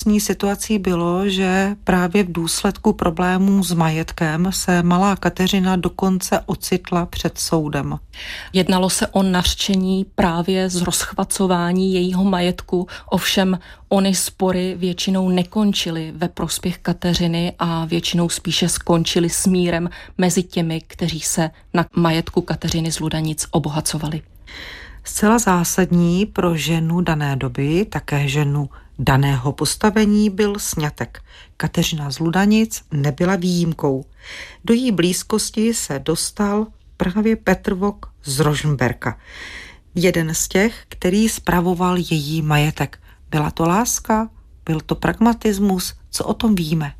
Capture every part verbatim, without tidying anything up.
paradoxní situací bylo, že právě v důsledku problémů s majetkem se malá Kateřina dokonce ocitla před soudem. Jednalo se o nařčení právě z rozchvacování jejího majetku, ovšem ony spory většinou nekončily ve prospěch Kateřiny a většinou spíše skončily smírem mezi těmi, kteří se na majetku Kateřiny z Ludanic obohacovali. Zcela zásadní pro ženu dané doby, také ženu daného postavení, byl sňatek. Kateřina z Ludanic nebyla výjimkou. Do její blízkosti se dostal právě Petr Vok z Rožmberka. Jeden z těch, který spravoval její majetek. Byla to láska? Byl to pragmatismus? Co o tom víme?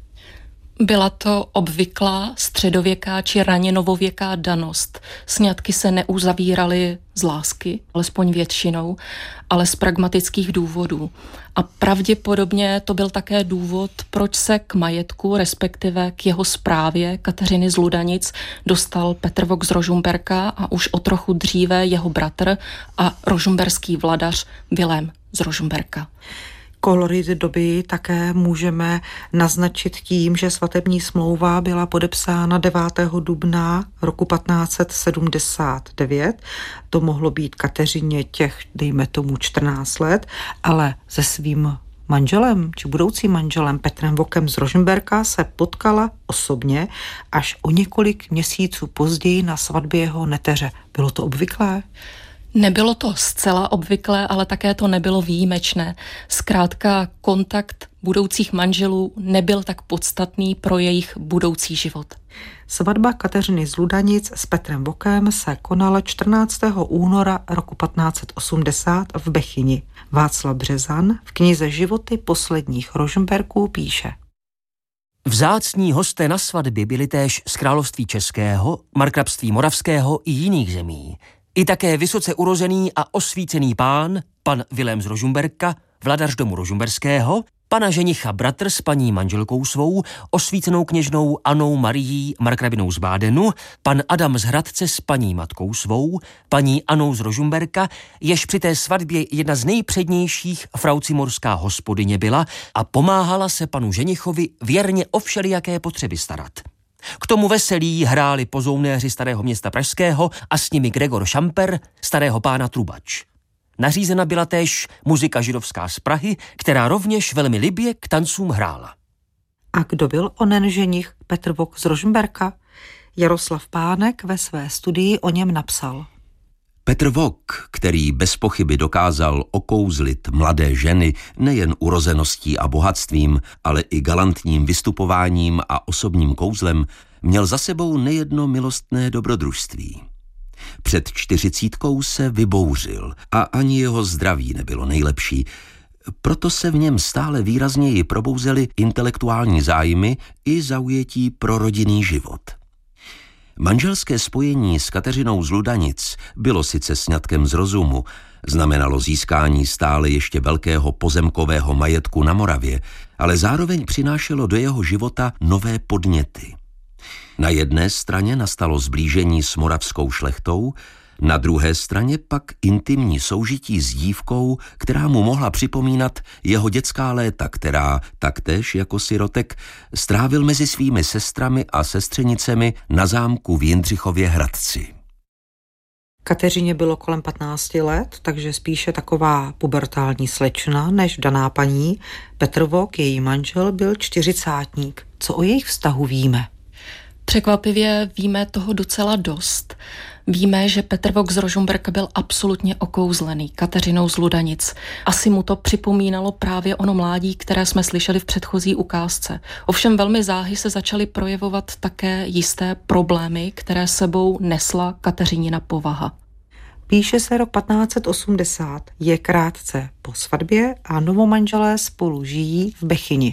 Byla to obvyklá středověká či raně novověká danost. Sňatky se neuzavíraly z lásky, alespoň většinou, ale z pragmatických důvodů. A pravděpodobně to byl také důvod, proč se k majetku, respektive k jeho správě Kateřiny z Ludanic dostal Petr Vok z Rožmberka a už o trochu dříve jeho bratr a rožmberský vladař Vilém z Rožmberka. Kolorit doby také můžeme naznačit tím, že svatební smlouva byla podepsána devátého dubna roku patnáct set sedmdesát devět. To mohlo být Kateřině těch, dejme tomu, čtrnáct let, ale se svým manželem či budoucím manželem Petrem Vokem z Rožmberka se potkala osobně až o několik měsíců později na svatbě jeho neteře. Bylo to obvyklé? Nebylo to zcela obvyklé, ale také to nebylo výjimečné. Zkrátka kontakt budoucích manželů nebyl tak podstatný pro jejich budoucí život. Svatba Kateřiny z Ludanic s Petrem Vokem se konala čtrnáctého února roku patnáct set osmdesát v Bechyni. Václav Březan v knize Životy posledních Rožmberků píše: Vzácní hosté na svatbě byli též z království českého, markrabství moravského i jiných zemí. I také vysoce urozený a osvícený pán, pan Vilém z Rožmberka, vladař domu rožmberského, pana ženicha bratr s paní manželkou svou, osvícenou kněžnou Anou Marií markrabinou z Bádenu, pan Adam z Hradce s paní matkou svou, paní Anou z Rožmberka, jež při té svatbě jedna z nejpřednějších fraucimorská hospodyně byla a pomáhala se panu ženichovi věrně o všelijaké potřeby starat. K tomu veselí hráli pozoumnéři starého města pražského a s nimi Gregor Šamper, starého pána Trubač. Nařízena byla též muzika židovská z Prahy, která rovněž velmi libě k tancům hrála. A kdo byl onen ženich Petr Vok z Rožmberka? Jaroslav Pánek ve své studii o něm napsal: Petr Vok, který bez pochyby dokázal okouzlit mladé ženy nejen urozeností a bohatstvím, ale i galantním vystupováním a osobním kouzlem, měl za sebou nejedno milostné dobrodružství. Před čtyřicítkou se vybouřil a ani jeho zdraví nebylo nejlepší, proto se v něm stále výrazněji probouzely intelektuální zájmy i zaujetí pro rodinný život. Manželské spojení s Kateřinou z Ludanic bylo sice sňatkem z rozumu, znamenalo získání stále ještě velkého pozemkového majetku na Moravě, ale zároveň přinášelo do jeho života nové podněty. Na jedné straně nastalo sblížení s moravskou šlechtou, na druhé straně pak intimní soužití s dívkou, která mu mohla připomínat jeho dětská léta, která taktéž jako sirotek strávil mezi svými sestrami a sestřenicemi na zámku v Jindřichově Hradci. Kateřině bylo kolem patnácti let, takže spíše taková pubertální slečna než daná paní. Petr Vok, její manžel, byl čtyřicátník. Co o jejich vztahu víme? Překvapivě víme toho docela dost. Víme, že Petr Vok z Rožmberka byl absolutně okouzlený Kateřinou z Ludanic. Asi mu to připomínalo právě ono mládí, které jsme slyšeli v předchozí ukázce. Ovšem velmi záhy se začaly projevovat také jisté problémy, které sebou nesla Kateřinina povaha. Píše se rok patnáct set osmdesát, je krátce po svatbě a novomanželé spolu žijí v Bechyni.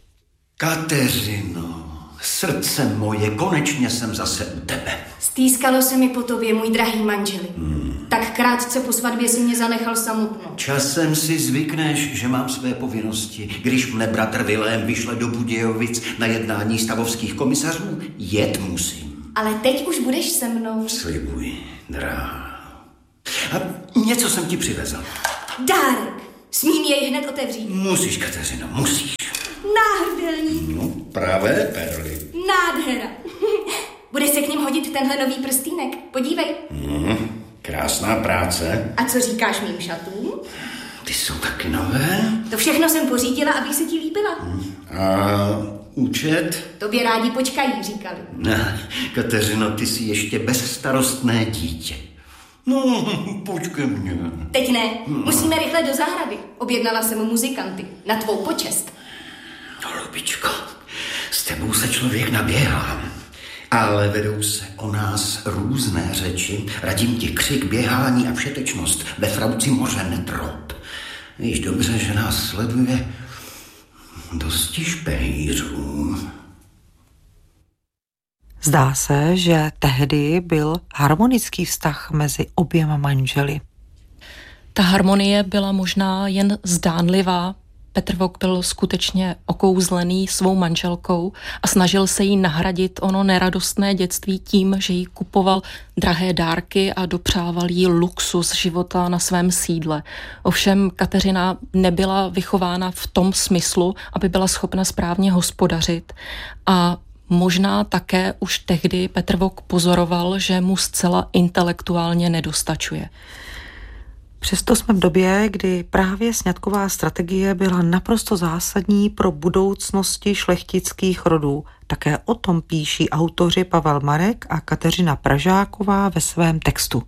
Kateřino, srdce moje, konečně jsem zase u tebe. Stýskalo se mi po tobě, můj drahý manželi. Hmm. Tak krátce po svatbě si mě zanechal samotnou. Časem si zvykneš, že mám své povinnosti. Když mne bratr Vilém vyšle do Budějovic na jednání stavovských komisařů, jet musím. Ale teď už budeš se mnou. Slibuji, drahá. A něco jsem ti přivezl. Dárek. Smím jej hned otevřít? Musíš, Kateřino, musíš. kouzelník. No, pravé perly. Nádhera. Bude se k ním hodit tenhle nový prstýnek. Podívej. Mm, krásná práce. A co říkáš mým šatům? Ty jsou taky nové? To všechno jsem pořídila, aby se ti líbila. A účet? Tobě rádi počkají, říkali. Ne, Kateřino, ty jsi ještě bezstarostné dítě. No, pojď ke mně. Teď ne, musíme rychle do zahrady. Objednala jsem muzikanty, na tvou počest. No, Lubičko, s tebou se člověk naběhá. Ale vedou se o nás různé řeči. Radím ti křik, běhání a všetečnost. Ve frauci moře netrop. Víš dobře, že nás sleduje dosti špehýřů. Zdá se, že tehdy byl harmonický vztah mezi oběma manželi. Ta harmonie byla možná jen zdánlivá. Petr Vok byl skutečně okouzlený svou manželkou a snažil se jí nahradit ono neradostné dětství tím, že jí kupoval drahé dárky a dopřával jí luxus života na svém sídle. Ovšem Kateřina nebyla vychována v tom smyslu, aby byla schopna správně hospodařit, a možná také už tehdy Petr Vok pozoroval, že mu zcela intelektuálně nedostačuje. Přesto jsme v době, kdy právě sňatková strategie byla naprosto zásadní pro budoucnosti šlechtických rodů. Také o tom píší autoři Pavel Marek a Kateřina Pražáková ve svém textu.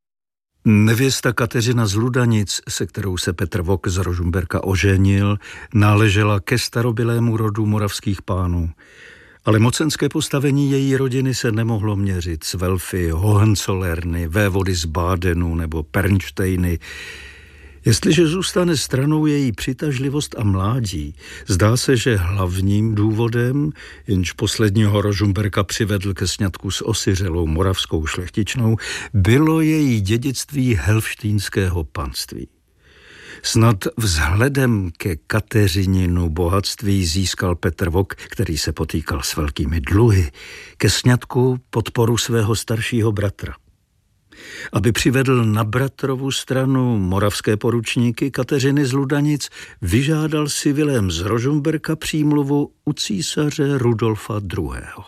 Nevěsta Kateřina z Ludanic, se kterou se Petr Vok z Rožmberka oženil, náležela ke starobilému rodu moravských pánů. Ale mocenské postavení její rodiny se nemohlo měřit s Welfy, Hohenzollerny, vévody z Bádenu nebo Pernštejny. Jestliže zůstane stranou její přitažlivost a mládí, zdá se, že hlavním důvodem, jenž posledního Rožmberka přivedl ke sňatku s osiřelou moravskou šlechtičnou, bylo její dědictví helštínského panství. Snad vzhledem ke Kateřininu bohatství získal Petr Vok, který se potýkal s velkými dluhy, ke sňatku podporu svého staršího bratra. Aby přivedl na bratrovu stranu moravské poručníky Kateřiny z Ludanic, vyžádal si Vilém z Rožmberka přímluvu u císaře Rudolfa druhého.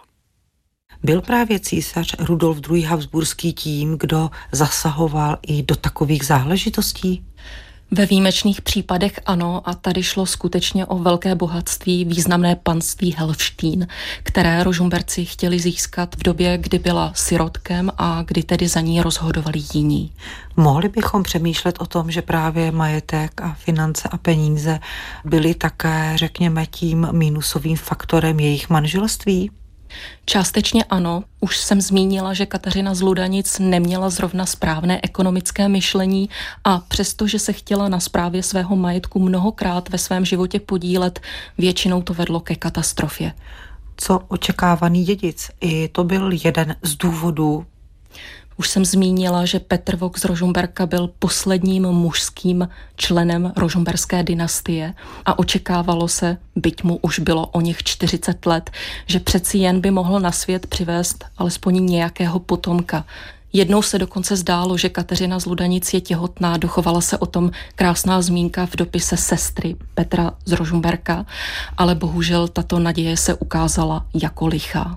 Byl právě císař Rudolf druhý. Habsburský tím, kdo zasahoval i do takových záležitostí? Ve výjimečných případech ano, a tady šlo skutečně o velké bohatství, významné panství Helštín, které Rožmberci chtěli získat v době, kdy byla sirotkem a kdy tedy za ní rozhodovali jiní. Mohli bychom přemýšlet o tom, že právě majetek a finance a peníze byly také, řekněme, tím mínusovým faktorem jejich manželství? Částečně ano. Už jsem zmínila, že Kateřina z Ludanic neměla zrovna správné ekonomické myšlení a přestože se chtěla na správě svého majetku mnohokrát ve svém životě podílet, většinou to vedlo ke katastrofě. Co očekávaný dědic? I to byl jeden z důvodů. Už jsem zmínila, že Petr Vok z Rožmberka byl posledním mužským členem rožmberské dynastie a očekávalo se, byť mu už bylo o nich čtyřicet let, že přeci jen by mohl na svět přivést alespoň nějakého potomka. Jednou se dokonce zdálo, že Kateřina z Ludanic je těhotná, dochovala se o tom krásná zmínka v dopise sestry Petra z Rožmberka, ale bohužel tato naděje se ukázala jako lichá.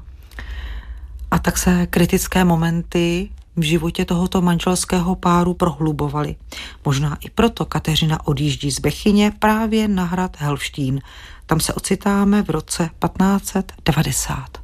A tak se kritické momenty v životě tohoto manželského páru prohlubovaly. Možná i proto Kateřina odjíždí z Bechyně právě na hrad Helštín. Tam se ocitáme v roce patnáct set devadesát.